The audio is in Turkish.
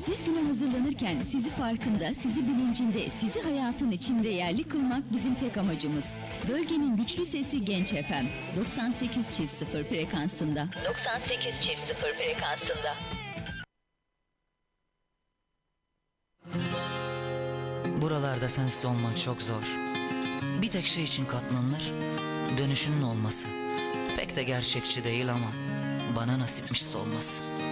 Siz güne hazırlanırken sizi farkında, sizi bilincinde, sizi hayatın içinde yerli kılmak bizim tek amacımız. Bölgenin güçlü sesi Genç FM 98.0 frekansında. 98.0 frekansında. Buralarda sensiz olmak çok zor. Bir tek şey için katlanılır, dönüşünün olması. Pek de gerçekçi değil ama bana nasipmiş olması.